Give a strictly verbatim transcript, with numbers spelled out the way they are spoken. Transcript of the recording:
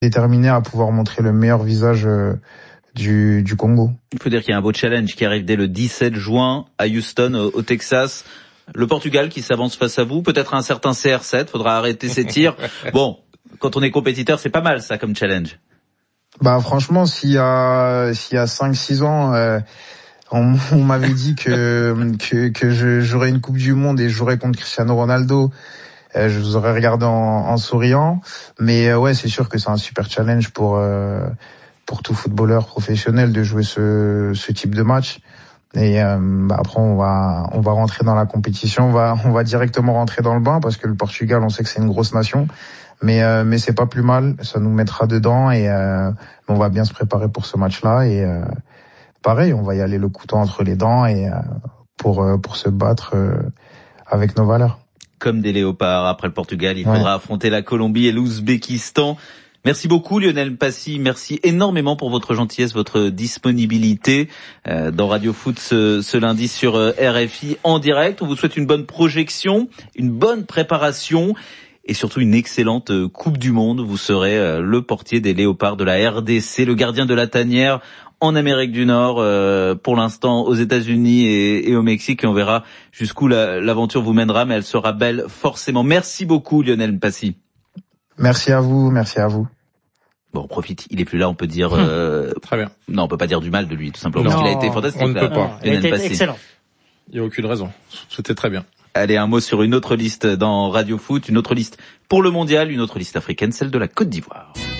déterminé à pouvoir montrer le meilleur visage euh, du, du Congo. Il faut dire qu'il y a un beau challenge qui arrive dès le dix-sept juin à Houston, au, au Texas. Le Portugal qui s'avance face à vous, peut-être un certain C R sept, faudra arrêter ses tirs. Bon, quand on est compétiteur, c'est pas mal ça comme challenge. Bah franchement, s'il y a s'il y a cinq six ans, euh, on, on m'avait dit que que que je jouerais une Coupe du Monde et je jouerais contre Cristiano Ronaldo, euh, je vous aurais regardé en, en souriant. Mais euh, ouais, c'est sûr que c'est un super challenge pour euh, pour tout footballeur professionnel de jouer ce ce type de match. Et euh, bah après on va on va rentrer dans la compétition, on va on va directement rentrer dans le bain parce que le Portugal, on sait que c'est une grosse nation. Mais euh, mais c'est pas plus mal, ça nous mettra dedans et euh, on va bien se préparer pour ce match-là et euh, pareil, on va y aller le couteau entre les dents et euh, pour euh, pour se battre euh, avec nos valeurs. Comme des léopards après le Portugal, il ouais. faudra affronter la Colombie et l'Ouzbékistan. Merci beaucoup Lionel Mpassi, merci énormément pour votre gentillesse, votre disponibilité euh, dans Radio Foot ce, ce lundi sur euh, R F I en direct. On vous souhaite une bonne projection, une bonne préparation. Et surtout une excellente Coupe du Monde. Vous serez le portier des Léopards de la R D C, le gardien de la tanière en Amérique du Nord, euh, pour l'instant aux États-Unis et, et au Mexique. Et on verra jusqu'où la, l'aventure vous mènera, mais elle sera belle forcément. Merci beaucoup Lionel Mpassi. Merci à vous, merci à vous. Bon, on profite, il est plus là, on peut dire... Euh... Très bien. Non, on peut pas dire du mal de lui, tout simplement, non, parce qu'il a été fantastique. On ne là, peut pas. Il a été excellent. Il n'y a aucune raison. C'était très bien. Allez, un mot sur une autre liste dans Radio Foot, une autre liste pour le mondial, une autre liste africaine, celle de la Côte d'Ivoire.